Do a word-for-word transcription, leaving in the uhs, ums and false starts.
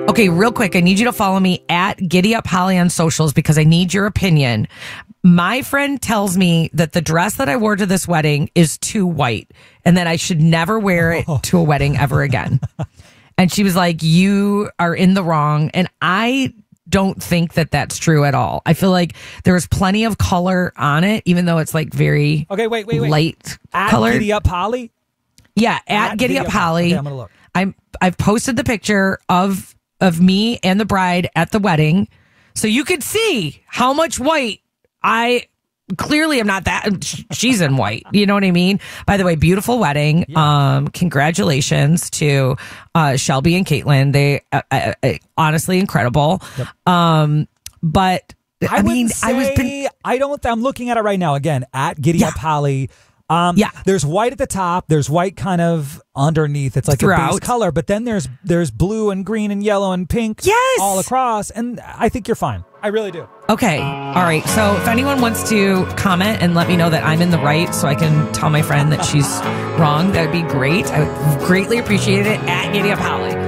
Okay, real quick, I need you to follow me at Giddy Up Holly on socials because I need your opinion. My friend tells me that the dress that I wore to this wedding is too white and that I should never wear it to a wedding ever again. And she was like, you are in the wrong. And I don't think that that's true at all. I feel like there's plenty of color on it, even though it's like very okay, wait, wait, wait. light at color. Giddy Up Holly? Yeah, at, at Giddy, Giddy Up, Up Holly. Okay, I'm going to look. I'm, I've posted the picture of of me and the bride at the wedding. So you could see how much white I clearly am not that. She's in white. You know what I mean? By the way, beautiful wedding. Yeah. Um, congratulations to uh, Shelby and Caitlin. They uh, uh, uh, honestly incredible. Yep. Um, but I, I mean, say, I was. Been, I don't. I'm looking at it right now. Again, at Giddy yeah. Up Holly. Um, yeah. There's white at the top. There's white kind of underneath. It's like Throughout. a base color. But then there's there's blue and green and yellow and pink yes. all across. And I think you're fine. I really do. Okay. All right. So if anyone wants to comment and let me know that I'm in the right so I can tell my friend that she's wrong, that would be great. I would greatly appreciate it at Giddy Up Holly.